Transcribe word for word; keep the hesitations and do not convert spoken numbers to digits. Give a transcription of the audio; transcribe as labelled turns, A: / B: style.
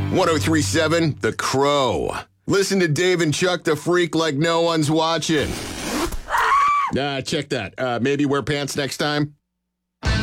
A: ten37 The Crow. Listen to Dave and Chuck the Freak like no one's watching. Uh, check that. Uh, maybe wear pants next time.